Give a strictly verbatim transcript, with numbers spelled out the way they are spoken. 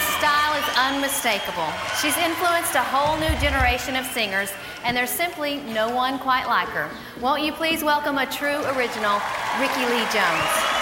style is unmistakable. She's influenced a whole new generation of singers, and there's simply no one quite like her. Won't you please welcome a true original, Rickie Lee Jones.